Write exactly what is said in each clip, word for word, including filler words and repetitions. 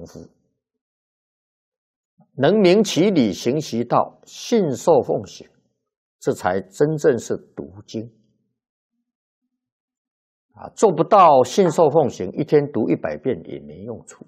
夫。能明其理，行其道，信受奉行，这才真正是读经。啊，做不到信受奉行，一天读一百遍也没用处。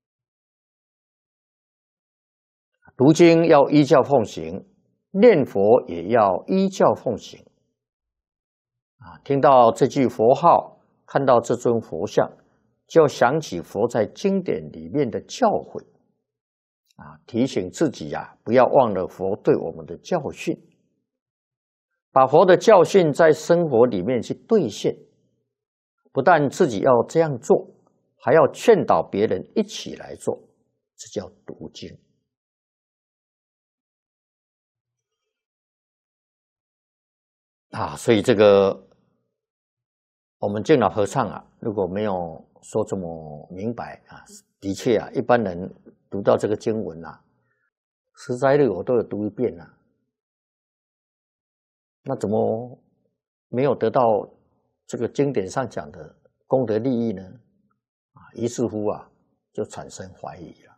读经要依教奉行，念佛也要依教奉行。啊，听到这句佛号，看到这尊佛像，就要想起佛在经典里面的教诲。啊，提醒自己呀、啊，不要忘了佛对我们的教训，把佛的教训在生活里面去兑现。不但自己要这样做，还要劝导别人一起来做，这叫读经。啊，所以这个我们净老和尚啊，如果没有说这么明白啊，的确啊，一般人读到这个经文啊，十斋日我都有读一遍啊，那怎么没有得到这个经典上讲的功德利益呢？啊，于是乎啊，就产生怀疑了。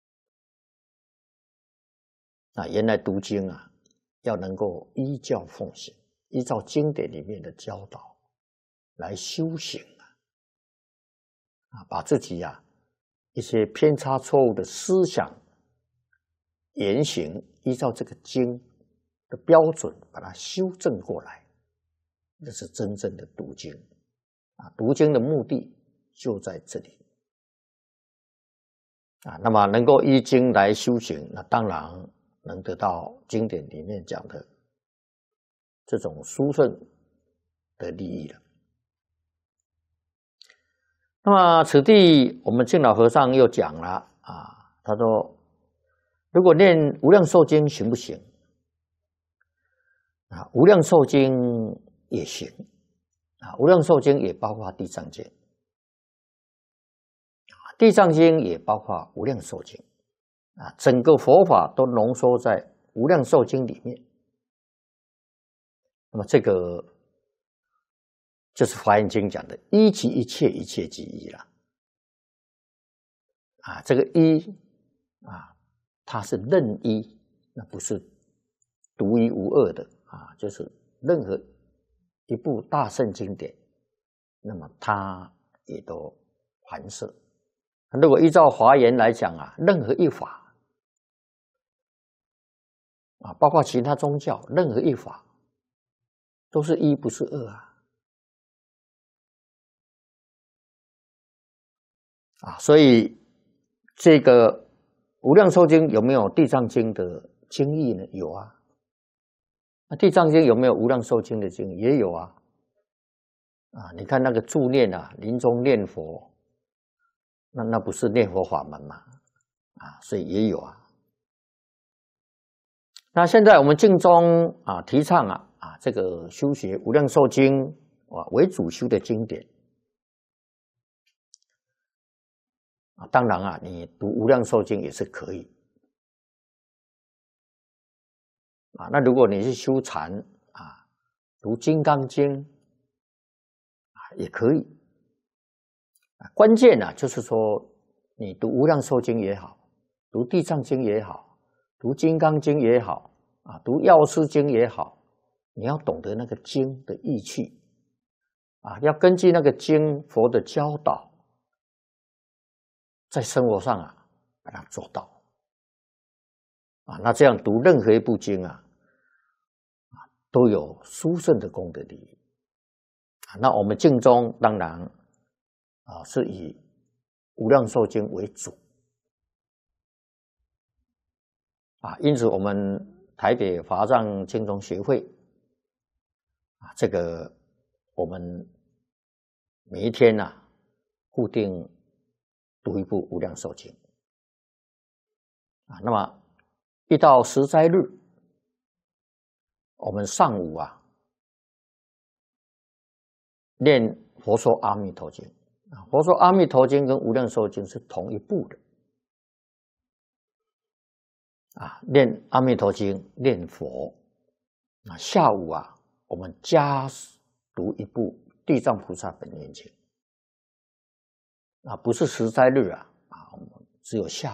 啊，原来读经啊，要能够依教奉行，依照经典里面的教导来修行啊，啊，把自己呀、啊、一些偏差错误的思想言行，依照这个经的标准把它修正过来，这是真正的读经啊。读经的目的就在这里啊。那么能够依经来修行，那当然能得到经典里面讲的这种殊胜的利益了。那么此地我们净老和尚又讲了啊，他说如果念无量寿经行不行啊？无量寿经也行啊，无量寿经也包括地藏经，地藏经也包括无量寿经啊，整个佛法都浓缩在无量寿经里面。那么这个就是华严经讲的一即一切，一切即一了啊。这个一啊，它是任一，那不是独一无二的啊，就是任何一部大圣经典，那么它也都含摄。如果依照华严来讲啊，任何一法啊，包括其他宗教，任何一法都是一，不是二啊。啊，所以这个无量寿经有没有地藏经的经义呢？有啊。那地藏经有没有无量寿经的经义？也有啊。啊，你看那个助念啊，临终念佛，那那不是念佛法门嘛？啊，所以也有啊。那现在我们净宗啊提倡啊啊这个修学无量寿经啊为主修的经典。啊，当然啊，你读无量寿经也是可以啊。那如果你是修禅啊，读金刚经啊也可以。啊，关键呢、啊、就是说，你读无量寿经也好，读地藏经也好，读金刚经也好啊，读药师经也好，你要懂得那个经的意趣啊，要根据那个经佛的教导。在生活上啊，把它做到啊，那这样读任何一部经啊，啊都有殊胜的功德利益啊。那我们净宗当然啊是以无量寿经为主啊，因此我们台北华藏净宗学会啊，这个我们每一天啊固定读一部无量寿经啊，那么一到十斋日，我们上午啊念佛说阿弥陀经啊，佛说阿弥陀经跟无量寿经是同一部的啊，念阿弥陀经念佛啊，下午啊我们加读一部地藏菩萨本愿经。啊，不是十斋日啊，啊，我们只有下